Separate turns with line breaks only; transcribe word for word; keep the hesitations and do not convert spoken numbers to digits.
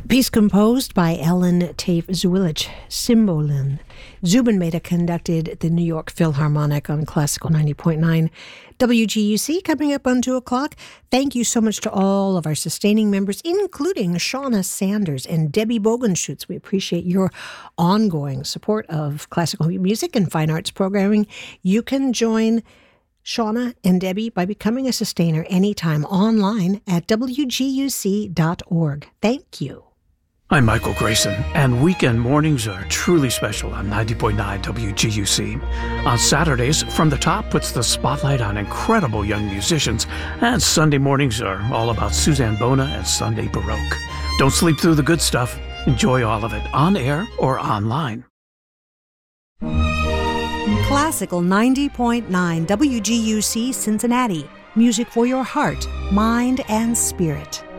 Piece composed by Ellen Tafe Zuilich, Cymbalin. Zubin Mehta conducted the New York Philharmonic on Classical ninety point nine. W G U C coming up on two o'clock. Thank you so much to all of our sustaining members, including Shauna Sanders and Debbie Bogenschutz. We appreciate your ongoing support of classical music and fine arts programming. You can join Shauna and Debbie by becoming a sustainer anytime online at w g u c dot org. Thank you.
I'm Michael Grayson, and weekend mornings are truly special on ninety point nine W G U C. On Saturdays, From the Top puts the spotlight on incredible young musicians, and Sunday mornings are all about Suzanne Bona and Sunday Baroque. Don't sleep through the good stuff. Enjoy all of it on air or online.
Classical ninety point nine W G U C Cincinnati. Music for your heart, mind, and spirit.